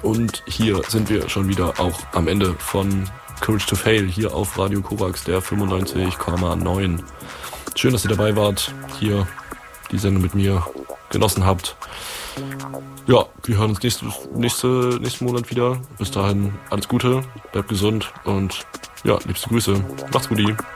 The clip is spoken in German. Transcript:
Und hier sind wir schon wieder auch am Ende von Courage to Fail hier auf Radio Korax, der 95,9. Schön, dass ihr dabei wart, hier die Sendung mit mir genossen habt. Ja, wir hören uns nächsten Monat wieder. Bis dahin alles Gute, bleibt gesund und ja, liebste Grüße. Macht's gut.